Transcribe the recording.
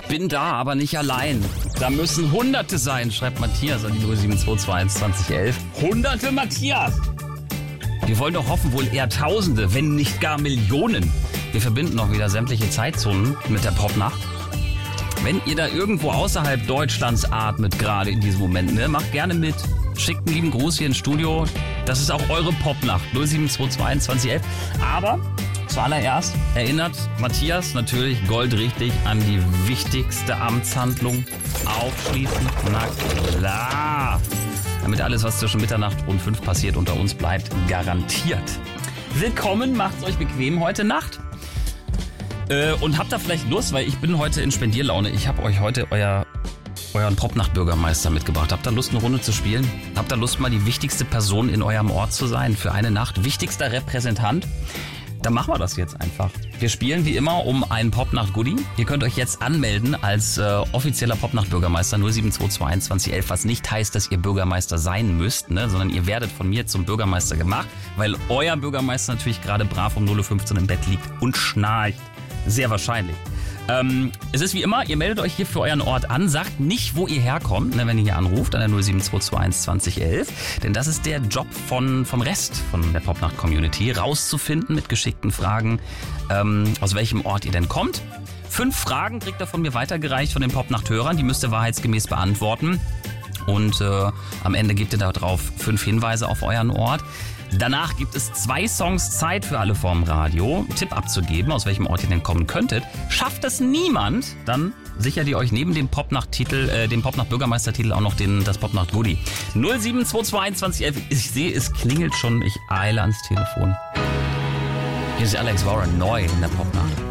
Bin da, aber nicht allein. Da müssen Hunderte sein, schreibt Matthias an die 072212011. Hunderte, Matthias! Wir wollen doch hoffen, wohl eher Tausende, wenn nicht gar Millionen. Wir verbinden auch wieder sämtliche Zeitzonen mit der Popnacht. Wenn ihr da irgendwo außerhalb Deutschlands atmet, gerade in diesem Moment, ne, macht gerne mit. Schickt einen lieben Gruß hier ins Studio. Das ist auch eure Popnacht, 0722211. Aber zuallererst erinnert Matthias natürlich goldrichtig an die wichtigste Amtshandlung. Aufschließen, na klar. Damit alles, was zwischen Mitternacht und 5 passiert, unter uns bleibt, garantiert. Willkommen, macht's euch bequem heute Nacht. Und habt da vielleicht Lust, weil ich bin heute in Spendierlaune. Ich habe euch heute euren Popnacht-Bürgermeister mitgebracht. Habt ihr Lust, eine Runde zu spielen? Habt ihr Lust, mal die wichtigste Person in eurem Ort zu sein für eine Nacht? Wichtigster Repräsentant? Dann machen wir das jetzt einfach. Wir spielen wie immer um einen Popnacht-Goodie. Ihr könnt euch jetzt anmelden als offizieller Popnacht-Bürgermeister 072212011, was nicht heißt, dass ihr Bürgermeister sein müsst, ne, sondern ihr werdet von mir zum Bürgermeister gemacht, weil euer Bürgermeister natürlich gerade brav um 0:15 Uhr im Bett liegt und schnarcht. Sehr wahrscheinlich. Es ist wie immer, ihr meldet euch hier für euren Ort an, sagt nicht, wo ihr herkommt, ne, wenn ihr hier anruft an der 072212011, denn das ist der Job vom Rest von der Popnacht-Community, rauszufinden mit geschickten Fragen, aus welchem Ort ihr denn kommt. 5 Fragen kriegt ihr von mir weitergereicht von den Popnacht-Hörern, die müsst ihr wahrheitsgemäß beantworten und am Ende gebt ihr darauf 5 Hinweise auf euren Ort. Danach gibt es 2 Songs Zeit für alle vorm Radio, Tipp abzugeben, aus welchem Ort ihr denn kommen könntet. Schafft das niemand, dann sichert ihr euch neben dem Popnacht-Titel, dem Popnacht-Bürgermeistertitel auch noch das Popnacht-Goodie. 072212011. Ich sehe, es klingelt schon, ich eile ans Telefon. Hier ist Alex Warren, neu in der Popnacht.